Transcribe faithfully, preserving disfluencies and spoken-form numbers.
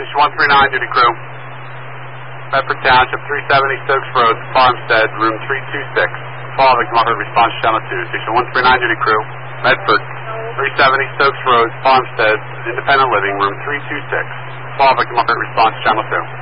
Station one three nine, duty crew. Medford Township, three seventy Stokes Road, Farmstead, room three two six. Fall victim offered response channel two. Station one three nine, duty crew. Medford, three seventy Stokes Road, Farmstead, independent living, room three two six. Fall victim offered response channel two.